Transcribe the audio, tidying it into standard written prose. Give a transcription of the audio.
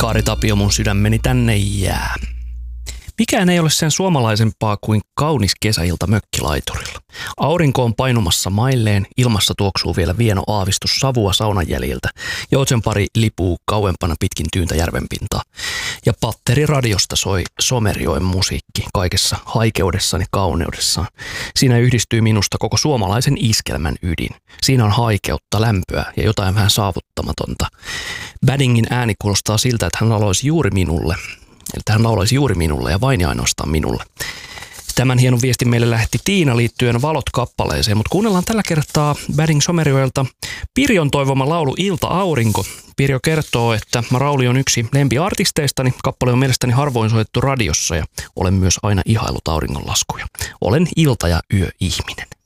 Kaari Tapio, mun sydämeni tänne jää. Mikään ei ole sen suomalaisempaa kuin kaunis kesäilta mökkilaiturilla. Aurinko on painumassa mailleen, ilmassa tuoksuu vielä vieno aavistus savua saunan jäljiltä. Joutsenpari lipuu kauempana pitkin tyyntä järvenpintaa. Ja patteriradiosta soi Somerjoen musiikki kaikessa haikeudessaan ja kauneudessaan. Siinä yhdistyy minusta koko suomalaisen iskelmän ydin. Siinä on haikeutta, lämpöä ja jotain vähän saavuttamatonta. Baddingin ääni kuulostaa siltä, että hän laulaisi juuri minulle. Että hän laulaisi juuri minulle ja vain ja ainoastaan minulle. Tämän hienon viestin meille lähetti Tiina liittyen Valot-kappaleeseen, mutta kuunnellaan tällä kertaa Badding Somerjoelta Pirjon toivoma laulu Ilta-aurinko. Pirjo kertoo, että Rauli on yksi lempiartisteistani. Kappale on mielestäni harvoin soitettu radiossa ja olen myös aina ihaillut auringonlaskuja. Olen ilta- ja yöihminen.